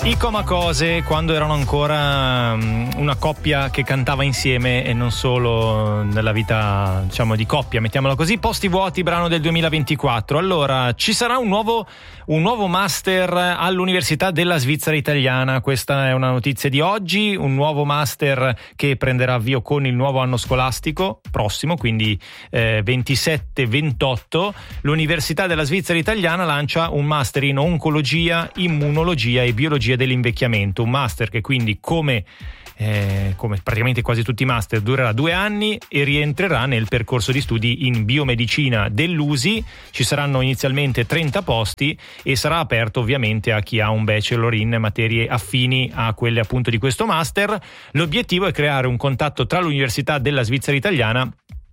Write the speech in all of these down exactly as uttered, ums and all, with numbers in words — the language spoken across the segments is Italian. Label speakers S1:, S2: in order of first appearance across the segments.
S1: I Comacose, quando erano ancora um, una coppia che cantava insieme e non solo nella vita, diciamo, di coppia, mettiamola così. Posti vuoti, brano del duemilaventiquattro. Allora, ci sarà un nuovo, un nuovo master all'Università della Svizzera Italiana. Questa è una notizia di oggi, un nuovo master che prenderà avvio con il nuovo anno scolastico prossimo, quindi eh, ventisette ventotto. L'Università della Svizzera Italiana lancia un master in oncologia, immunologia e biologia dell'invecchiamento, un master che quindi come Eh, come praticamente quasi tutti i master durerà due anni e rientrerà nel percorso di studi in biomedicina dell'U S I. Ci saranno inizialmente trenta posti e sarà aperto ovviamente a chi ha un bachelor in materie affini a quelle appunto di questo master. L'obiettivo è creare un contatto tra l'Università della Svizzera Italiana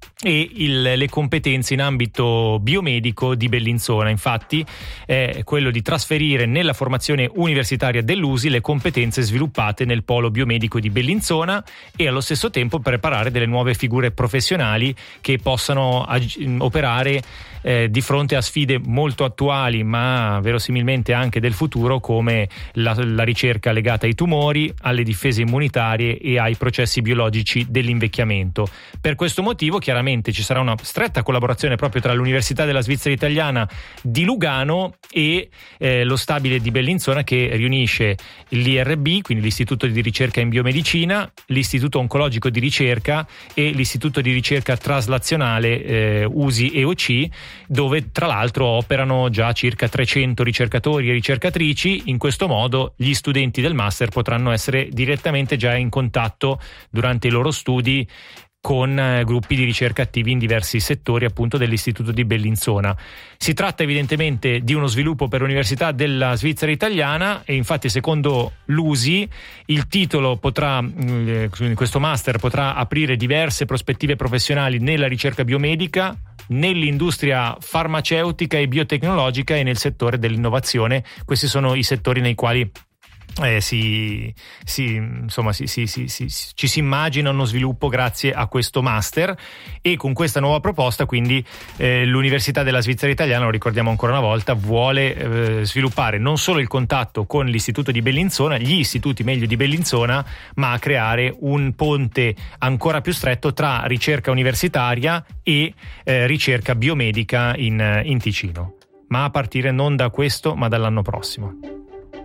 S1: e il, le competenze in ambito biomedico di Bellinzona. Infatti è quello di trasferire nella formazione universitaria dell'U S I le competenze sviluppate nel polo biomedico di Bellinzona e allo stesso tempo preparare delle nuove figure professionali che possano ag- operare eh, di fronte a sfide molto attuali ma verosimilmente anche del futuro, come la, la ricerca legata ai tumori, alle difese immunitarie e ai processi biologici dell'invecchiamento. Per questo motivo chiaramente ci sarà una stretta collaborazione proprio tra l'Università della Svizzera Italiana di Lugano e eh, lo stabile di Bellinzona, che riunisce l'I R B, quindi l'Istituto di Ricerca in Biomedicina, l'Istituto Oncologico di Ricerca e l'Istituto di Ricerca Traslazionale eh, U S I e O C, dove tra l'altro operano già circa trecento ricercatori e ricercatrici. In questo modo gli studenti del master potranno essere direttamente già in contatto durante i loro studi con eh, gruppi di ricerca attivi in diversi settori appunto dell'Istituto di Bellinzona. Si tratta evidentemente di uno sviluppo per l'Università della Svizzera Italiana e infatti secondo l'U S I il titolo potrà, eh, questo master potrà aprire diverse prospettive professionali nella ricerca biomedica, nell'industria farmaceutica e biotecnologica e nel settore dell'innovazione. Questi sono i settori nei quali Eh, si, si, insomma, si, si, si, si, ci si immagina uno sviluppo grazie a questo master. E con questa nuova proposta quindi eh, l'Università della Svizzera Italiana, lo ricordiamo ancora una volta, vuole eh, sviluppare non solo il contatto con l'Istituto di Bellinzona, gli istituti meglio di Bellinzona, ma creare un ponte ancora più stretto tra ricerca universitaria e eh, ricerca biomedica in, in Ticino, ma a partire non da questo ma dall'anno prossimo.